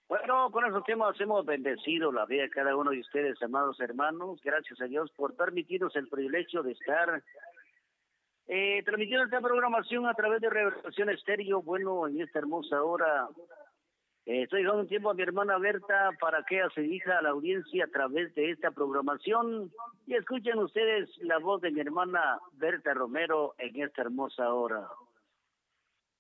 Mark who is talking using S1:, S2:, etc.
S1: Bueno, con esos temas hemos bendecido la vida de cada uno de ustedes, amados hermanos. Gracias a Dios por permitirnos el privilegio de estar transmitiendo esta programación a través de Revelación Estéreo. Bueno, en esta hermosa hora estoy dando un tiempo a mi hermana Berta para que ella se dirija a la audiencia a través de esta programación y escuchen ustedes la voz de mi hermana Berta Romero en esta hermosa hora.